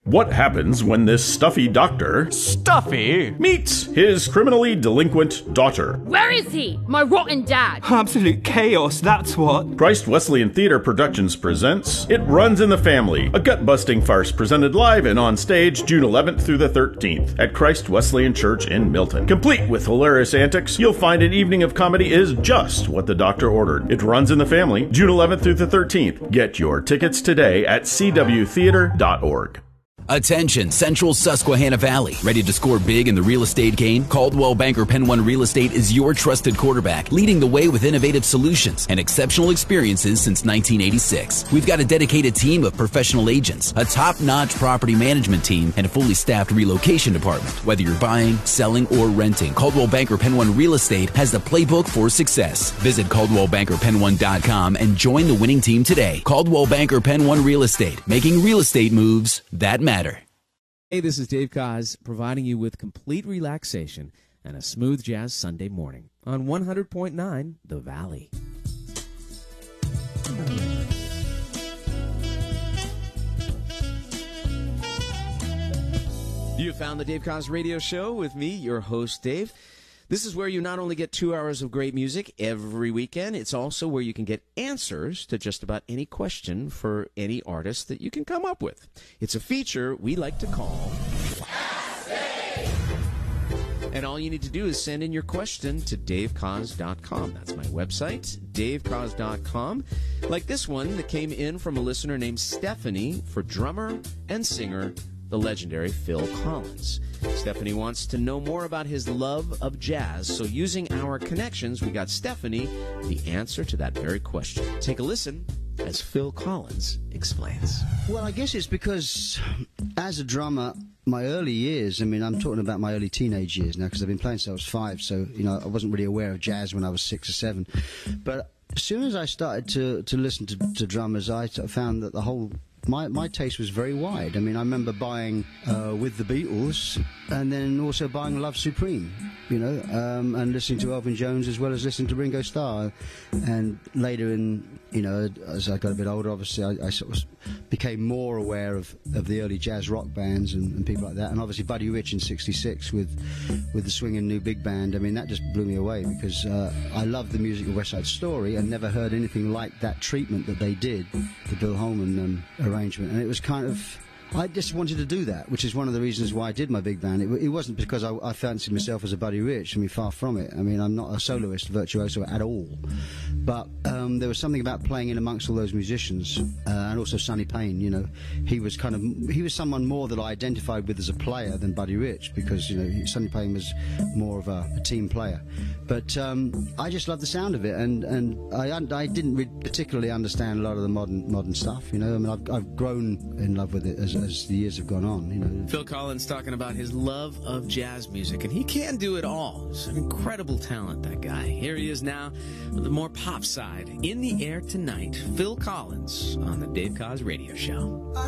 What happens when this stuffy doctor Stuffy? meets his criminally delinquent daughter? Where is he? My rotten dad. Absolute chaos, that's what. Christ Wesleyan Theater Productions presents It Runs in the Family, a gut-busting farce presented live and on stage June 11th through the 13th at Christ Wesleyan Church in Milton. Complete with hilarious antics, you'll find an evening of comedy is just what the doctor ordered. It Runs in the Family, June 11th through the 13th. Get your tickets today at cwtheater.org. Attention, Central Susquehanna Valley. Ready to score big in the real estate game? Coldwell Banker Penn One Real Estate is your trusted quarterback, leading the way with innovative solutions and exceptional experiences since 1986. We've got a dedicated team of professional agents, a top-notch property management team, and a fully staffed relocation department. Whether you're buying, selling, or renting, Coldwell Banker Penn One Real Estate has the playbook for success. Visit CaldwellBankerPenn1.com and join the winning team today. Coldwell Banker Penn One Real Estate, making real estate moves that matter. Hey, this is Dave Koz, providing you with complete relaxation and a smooth jazz Sunday morning on 100.9 The Valley. You found the Dave Koz Radio Show with me, your host, Dave. This is where you not only get 2 hours of great music every weekend, it's also where you can get answers to just about any question for any artist that you can come up with. It's a feature we like to call Ask Dave. And all you need to do is send in your question to davekoz.com. That's my website, davekoz.com. Like this one that came in from a listener named Stephanie for drummer and singer, the legendary Phil Collins. Stephanie wants to know more about his love of jazz, so using our connections, we got Stephanie the answer to that very question. Take a listen as Phil Collins explains. Well, I guess it's because as a drummer, my early years, I mean, I'm talking about my early teenage years now because I've been playing since I was 5, so, you know, I wasn't really aware of jazz when I was 6 or 7. But as soon as I started to listen to drummers, I found that the whole... My taste was very wide. I mean, I remember buying With the Beatles and then also buying Love Supreme, you know, and listening to Elvin Jones as well as listening to Ringo Starr. And later in, you know, as I got a bit older, obviously, I sort of became more aware of the early jazz rock bands and people like that. And obviously Buddy Rich in '66 with the swinging new big band. I mean, that just blew me away because I loved the music of West Side Story and never heard anything like that treatment that they did, the Bill Holman arrangement. And it was kind of... I just wanted to do that, which is one of the reasons why I did my big band. It wasn't because I fancied myself as a Buddy Rich. I mean, far from it. I mean, I'm not a soloist, virtuoso at all. But there was something about playing in amongst all those musicians, and also Sonny Payne. You know, he was someone more that I identified with as a player than Buddy Rich, because, you know, Sonny Payne was more of a team player. But I just loved the sound of it, and I didn't particularly understand a lot of the modern stuff. You know, I mean, I've grown in love with it as the years have gone on, you know. Phil Collins talking about his love of jazz music, and he can do it all. He's an incredible talent, that guy. Here he is now with the more pop side. In the air tonight, Phil Collins on the Dave Koz Radio Show.